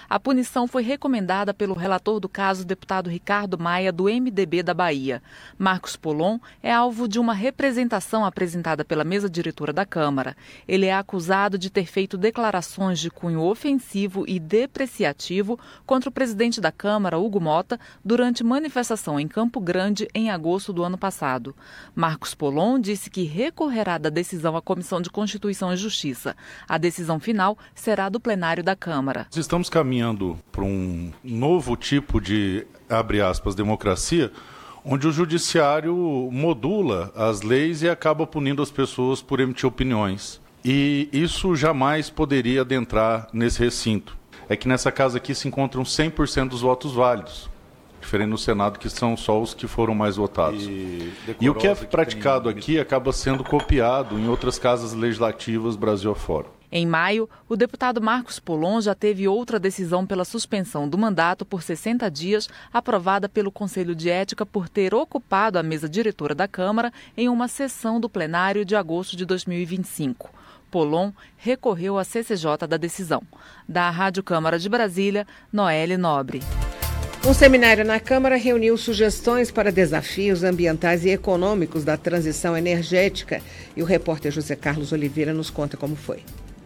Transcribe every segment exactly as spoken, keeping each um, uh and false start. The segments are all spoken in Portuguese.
A punição foi recomendada pelo relator do caso, deputado Ricardo Maia, do M D B da Bahia. Marcos Polon é alvo de uma representação apresentada pela mesa diretora da Câmara. Ele é acusado de ter feito declarações de cunho ofensivo e depreciativo contra o presidente da Câmara, Hugo Mota, durante manifestação em Campo Grande em agosto do ano passado. Marcos Polon disse que recorrerá da decisão à Comissão de Constituição e Justiça. A decisão final será do plenário da Câmara. Estamos caminhando para um novo tipo de, abre aspas, democracia, onde o judiciário modula as leis e acaba punindo as pessoas por emitir opiniões. E isso jamais poderia adentrar nesse recinto. É que nessa casa aqui se encontram cem por cento dos votos válidos, diferente no Senado, que são só os que foram mais votados. E, e o que é praticado aqui acaba sendo copiado em outras casas legislativas Brasil afora. Em maio, o deputado Marcos Polon já teve outra decisão pela suspensão do mandato por sessenta dias, aprovada pelo Conselho de Ética por ter ocupado a mesa diretora da Câmara em uma sessão do plenário de agosto de dois mil e vinte e cinco. Polon recorreu à C C J da decisão. Da Rádio Câmara de Brasília, Noelle Nobre. Um seminário na Câmara reuniu sugestões para desafios ambientais e econômicos da transição energética. E o repórter José Carlos Oliveira nos conta como foi.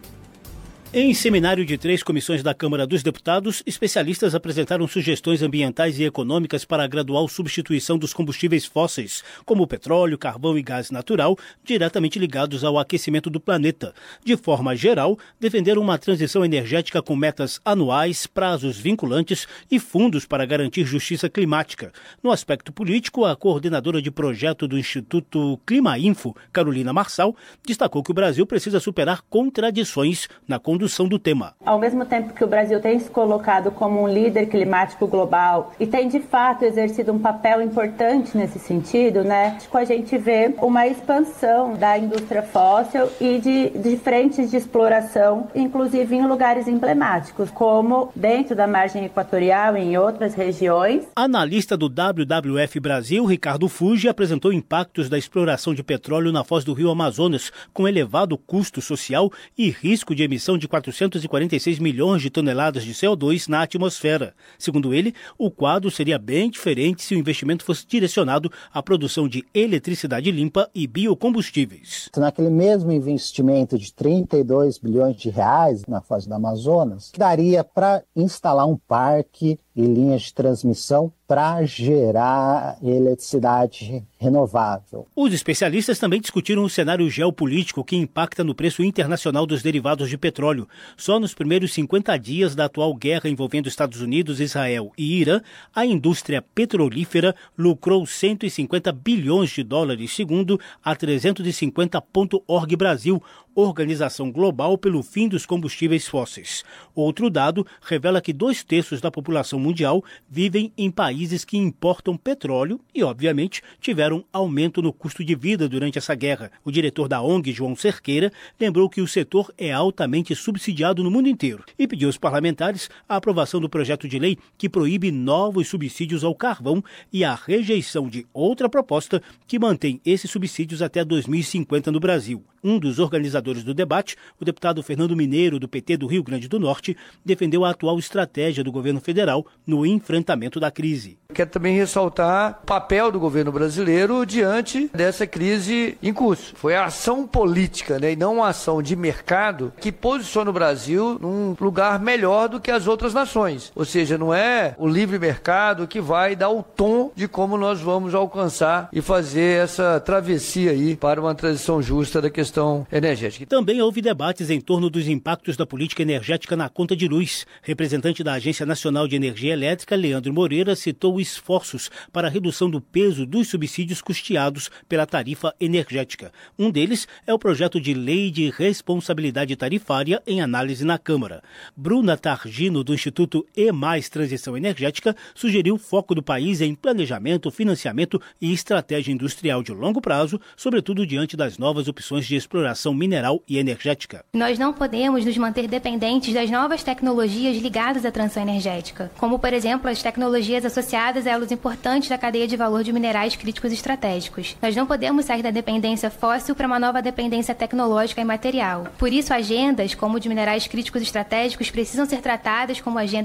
Em seminário de três comissões da Câmara dos Deputados, especialistas apresentaram sugestões ambientais e econômicas para a gradual substituição dos combustíveis fósseis, como o petróleo, carvão e gás natural, diretamente ligados ao aquecimento do planeta. De forma geral, defenderam uma transição energética com metas anuais, prazos vinculantes e fundos para garantir justiça climática. No aspecto político, a coordenadora de projeto do Instituto Climainfo, Carolina Marçal, destacou que o Brasil precisa superar contradições na condução do tema. Ao mesmo tempo que o Brasil tem se colocado como um líder climático global e tem de fato exercido um papel importante nesse sentido, né? A gente vê uma expansão da indústria fóssil e de, de frentes de exploração, inclusive em lugares emblemáticos, como dentro da margem equatorial e em outras regiões. Analista do W W F Brasil, Ricardo Fuji, apresentou impactos da exploração de petróleo na foz do Rio Amazonas, com elevado custo social e risco de emissão de quatrocentos e quarenta e seis milhões de toneladas de C O dois na atmosfera. Segundo ele, o quadro seria bem diferente se o investimento fosse direcionado à produção de eletricidade limpa e biocombustíveis. Naquele mesmo investimento de trinta e dois bilhões de reais na foz do Amazonas, daria para instalar um parque e linhas de transmissão para gerar eletricidade renovável. Os especialistas também discutiram o cenário geopolítico que impacta no preço internacional dos derivados de petróleo. Só nos primeiros cinquenta dias da atual guerra envolvendo Estados Unidos, Israel e Irã, a indústria petrolífera lucrou cento e cinquenta bilhões de dólares, segundo a trezentos e cinquenta ponto org Brasil, organização global pelo fim dos combustíveis fósseis. Outro dado revela que dois terços da população mundial vivem em países que importam petróleo e, obviamente, tiveram aumento no custo de vida durante essa guerra. O diretor da O N G, João Cerqueira, lembrou que o setor é altamente subsidiado no mundo inteiro e pediu aos parlamentares a aprovação do projeto de lei que proíbe novos subsídios ao carvão e a rejeição de outra proposta que mantém esses subsídios até dois mil e cinquenta no Brasil. Um dos organizadores do debate, o deputado Fernando Mineiro, do P T do Rio Grande do Norte, defendeu a atual estratégia do governo federal no enfrentamento da crise. Quero também ressaltar o papel do governo brasileiro diante dessa crise em curso. Foi a ação política, né, e não a ação de mercado que posiciona o Brasil num lugar melhor do que as outras nações. Ou seja, não é o livre mercado que vai dar o tom de como nós vamos alcançar e fazer essa travessia aí para uma transição justa da questão energética. Também houve debates em torno dos impactos da política energética na conta de luz. Representante da Agência Nacional de Energia Elétrica, Leandro Moreira, citou esforços para a redução do peso dos subsídios custeados pela tarifa energética. Um deles é o projeto de lei de responsabilidade tarifária em análise na Câmara. Bruna Targino, do Instituto E Mais Transição Energética, sugeriu o foco do país em planejamento, financiamento e estratégia industrial de longo prazo, sobretudo diante das novas opções de exploração mineral e energética. Nós não podemos nos manter dependentes das novas tecnologias ligadas à transição energética, como, por exemplo, as tecnologias associadas a elos importantes da cadeia de valor de minerais críticos estratégicos. Nós não podemos sair da dependência fóssil para uma nova dependência tecnológica e material. Por isso, agendas como de minerais críticos estratégicos precisam ser tratadas como agendas